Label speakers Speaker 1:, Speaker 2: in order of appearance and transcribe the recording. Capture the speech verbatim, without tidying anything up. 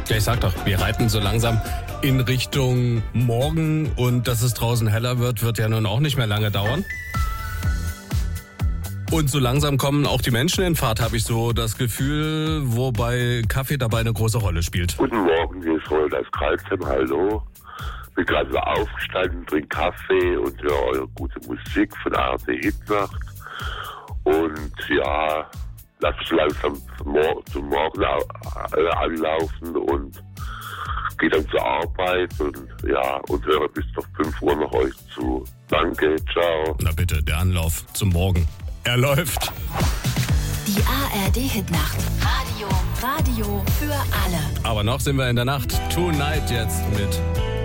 Speaker 1: Ja, ich sag doch, wir reiten so langsam in Richtung Morgen und dass es draußen heller wird, wird ja nun auch nicht mehr lange dauern. Und so langsam kommen auch die Menschen in Fahrt, habe ich so das Gefühl, wobei Kaffee dabei eine große Rolle spielt.
Speaker 2: Guten Morgen, hier ist Roland aus Karlsheim, hallo. Bin gerade so aufgestanden, trinke Kaffee und höre eure gute Musik von A R D Hitnacht. Und ja, lasst mich langsam zum Morgen, zum Morgen anlaufen und gehe dann zur Arbeit und ja, und höre bis auf fünf Uhr noch euch zu. Danke, ciao.
Speaker 1: Na bitte, der Anlauf zum Morgen. Er läuft.
Speaker 3: Die A R D Hitnacht. Radio, Radio für alle.
Speaker 1: Aber noch sind wir in der Nacht. Tonight jetzt mit